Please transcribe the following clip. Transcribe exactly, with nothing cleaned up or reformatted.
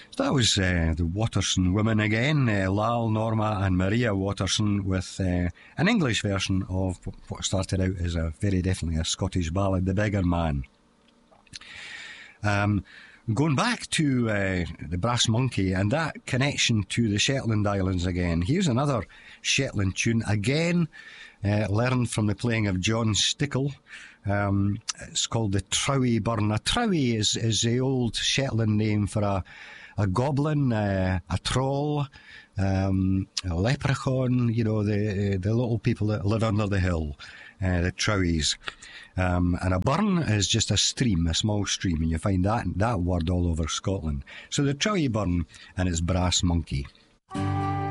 So that was uh, the Watterson Women again, uh, Lal, Norma and Maria Watterson, with uh, an English version of what started out as a very definitely a Scottish ballad, The Beggar Man. Um, going back to uh, the Brass Monkey and that connection to the Shetland Islands again, here's another Shetland tune, again uh, learned from the playing of John Stickle. Um, it's called the Trowie Burn. A Trowie is, is the old Shetland name for a, a goblin, uh, a troll, um, a leprechaun, you know, the the little people that live under the hill, uh, the Trowies. Um, and a burn is just a stream, a small stream, and you find that that word all over Scotland. So the Trowie Burn and its Brass Monkey.